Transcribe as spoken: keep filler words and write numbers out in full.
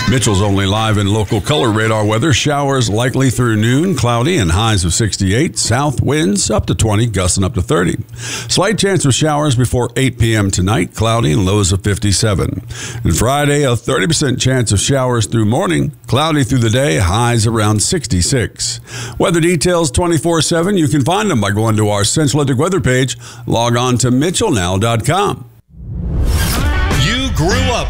Mitchell's only live and local color radar weather. Showers likely through noon, cloudy and highs of sixty-eight. South winds up to twenty, gusting up to thirty. Slight chance of showers before eight p.m. tonight, cloudy and lows of fifty-seven. And Friday, a thirty percent chance of showers through morning, cloudy through the day, highs around sixty-six. Weather details twenty-four seven. You can find them by going to our Central Atlantic weather page. Log on to mitchell now dot com. You grew up